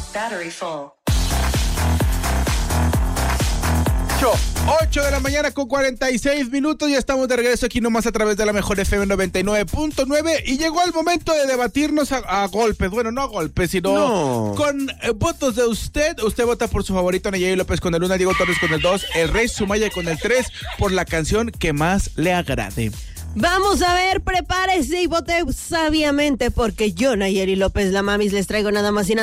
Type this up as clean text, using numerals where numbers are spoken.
Battery full. 8 de la mañana con 46 minutos. Ya estamos de regreso aquí nomás a través de la mejor FM 99.9 y llegó el momento de debatirnos a golpes. Bueno, no a golpes, sino con votos de usted. Usted vota por su favorito, Nayeli López con el 1, Diego Torres con el 2, el Rey Sumaya con el 3, por la canción que más le agrade. Vamos a ver, prepárese y vote sabiamente porque yo, Nayeli López, la mamis, les traigo nada más y nada